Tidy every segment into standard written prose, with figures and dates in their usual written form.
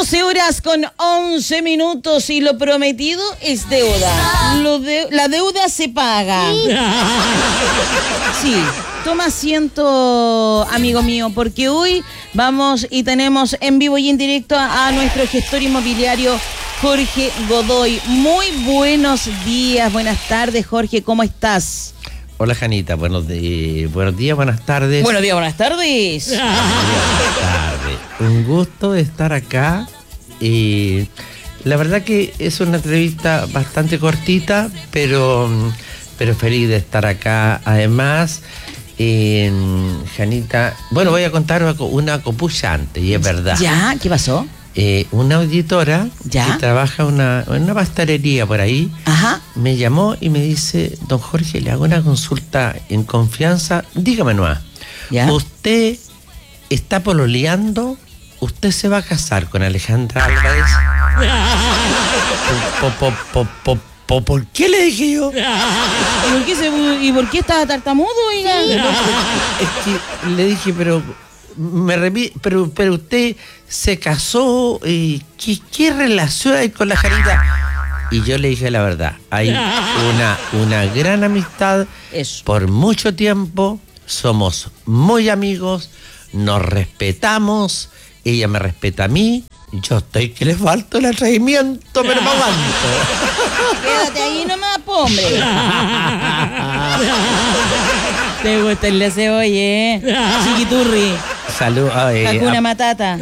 12 horas con 11 minutos y lo prometido es deuda. La deuda se paga. Sí, toma asiento, amigo mío, porque hoy vamos y tenemos en vivo y en directo a nuestro gestor inmobiliario, Jorge Godoy. Muy buenos días, buenas tardes, Jorge, ¿cómo estás? Hola, Janita, buenos días, buenas tardes. Buenos días, buenas tardes. Buenas tardes. Un gusto estar acá. La verdad que es una entrevista bastante cortita, pero feliz de estar acá. Además, Janita, bueno, voy a contar una copucha antes, y es verdad. ¿Ya? ¿Qué pasó? Una auditora ¿Ya? que trabaja en una pastelería por ahí. Ajá. Me llamó y me dice: don Jorge, le hago una consulta en confianza, dígame nomás. ¿Ya? ¿Usted está pololeando? ¿Usted se va a casar con Alejandra Álvarez? ¿Por qué le dije yo? ¿Y por qué estaba tartamudo, oiga? Es que le dije, pero usted se casó, ¿qué relación hay con la Janita? Y yo le dije la verdad, hay una gran amistad. Eso. Por mucho tiempo, somos muy amigos, nos respetamos, ella me respeta a mí, yo estoy que le falto el atrevimiento, pero me aguanto. Quédate ahí nomás, po, hombre. Te gusta el deseo, oye, Chiquiturri. Salud. Hakuna Matata.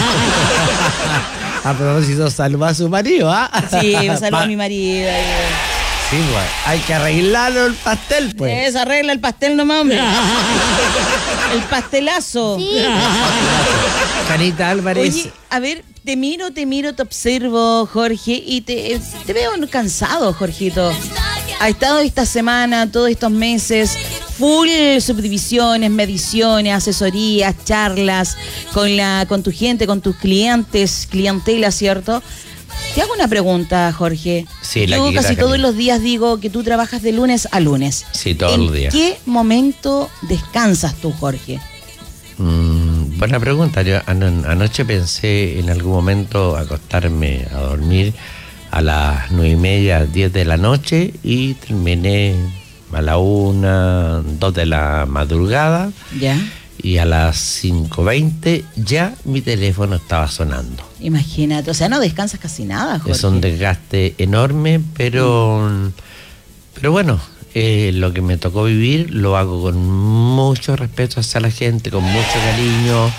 A propósito, salud a su marido, ¿ah? Sí, saludo a mi marido. Sí, pues, hay que arreglarlo el pastel, pues. Eso, arregla el pastel nomás, hombre. El pastelazo. Sí. Janita Álvarez. Oye, a ver, te miro, te observo, Jorge, y te veo cansado, Jorgito. Ha estado esta semana, todos estos meses, full subdivisiones, mediciones, asesorías, charlas con tu gente, con tus clientes, clientela, ¿cierto? Te hago una pregunta, Jorge. Sí, yo casi todos los días digo que tú trabajas de lunes a lunes. Sí, todos los días. ¿En qué momento descansas tú, Jorge? Buena pregunta. Yo anoche pensé en algún momento acostarme a dormir a las 9:30, 10 de la noche, y terminé a la 1, 2 de la madrugada. ¿Ya? Y a las 5:20 ya mi teléfono estaba sonando. Imagínate, o sea, no descansas casi nada, Jorge. Es un desgaste enorme, pero bueno, lo que me tocó vivir lo hago con mucho respeto hacia la gente, con mucho cariño.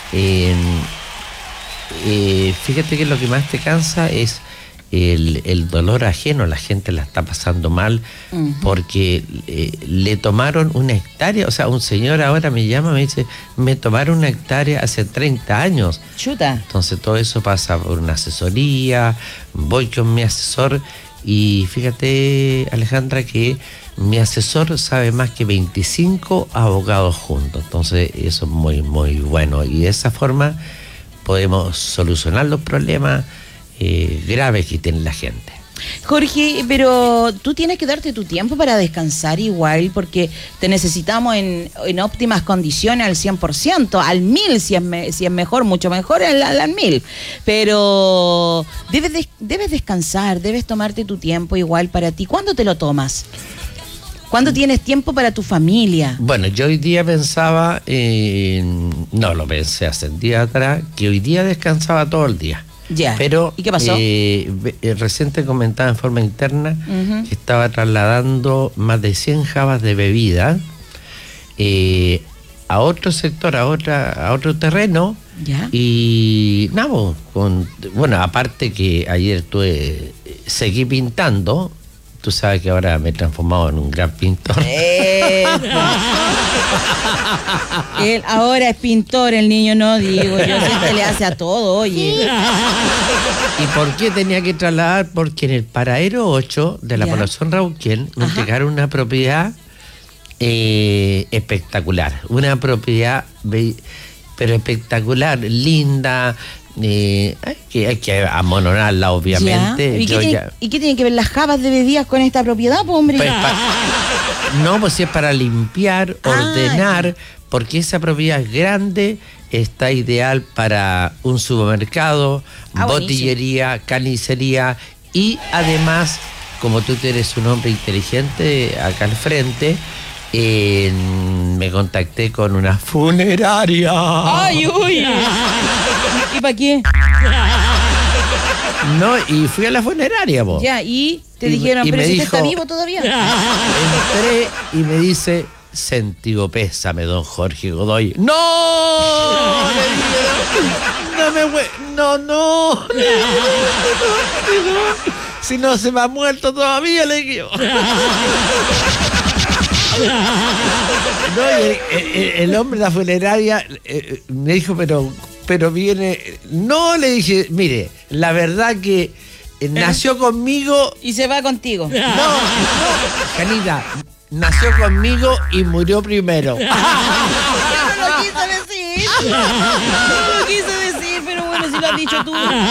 Fíjate que lo que más te cansa es el dolor ajeno. La gente la está pasando mal porque le tomaron una hectárea. O sea, un señor ahora me llama, me dice: me tomaron una hectárea hace 30 años. Chuta. Entonces todo eso pasa por una asesoría, voy con mi asesor, y fíjate, Alejandra, que mi asesor sabe más que 25 abogados juntos. Entonces eso es muy, muy bueno, y de esa forma podemos solucionar los problemas graves que tiene la gente. Jorge, pero tú tienes que darte tu tiempo para descansar igual, porque te necesitamos en óptimas condiciones al 100%, al 1000 si es mejor, mucho mejor al 1000. Pero debes descansar, debes tomarte tu tiempo igual para ti. ¿Cuándo te lo tomas? ¿Cuándo tienes tiempo para tu familia? Bueno, yo hoy día pensaba, no lo pensé hace días atrás, que hoy día descansaba todo el día. Ya. Pero, ¿y qué pasó? Recién te comentaba en forma interna que estaba trasladando más de 100 jabas de bebida a otro sector, a otro terreno. ¿Ya? Y nada, bueno, aparte que ayer seguí pintando. Tú sabes que ahora me he transformado en un gran pintor. Él ahora es pintor, el niño, no digo. Yo siempre le hace a todo, oye. ¿Y por qué tenía que trasladar? Porque en el paradero 8 de la población Rauquén me entregaron una propiedad espectacular. Una propiedad, pero espectacular, linda. Hay que amononarla, obviamente. ¿Y qué tienen que ver las jabas de bebidas con esta propiedad, hombre? Pues si es para limpiar, ordenar, porque esa propiedad es grande, está ideal para un supermercado, botillería, carnicería y además, como tú eres un hombre inteligente acá al frente, me contacté con una funeraria. ¡Ay, uy! ¿Y para qué? No, y fui a la funeraria, vos. Ya, y te dijeron, pero si usted está vivo todavía. Entré y me dice, sentido pésame, don Jorge Godoy. ¡No! Le dije, no. Si no se me ha muerto todavía, le dije. No, y el hombre de la funeraria me dijo, pero viene. No, le dije, mire, la verdad que nació conmigo. Y se va contigo. No, Janita, nació conmigo y murió primero. No lo quise decir. No lo quise decir, pero bueno, si lo has dicho tú.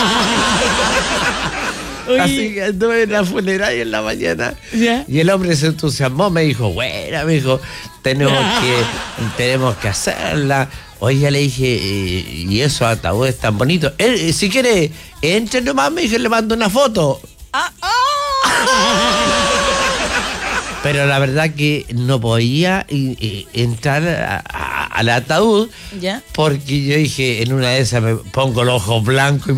Oye. Así que anduve en la funeraria en la mañana. ¿Ya? Y el hombre se entusiasmó, me dijo, bueno, me dijo, tenemos que hacerla. Oye, le dije, y esos ataúdes tan bonitos. Si quiere, entre nomás, me dije, le mando una foto. Pero la verdad que no podía entrar al ataúd. ¿Ya? Porque yo dije, en una de esas me pongo los ojos blancos y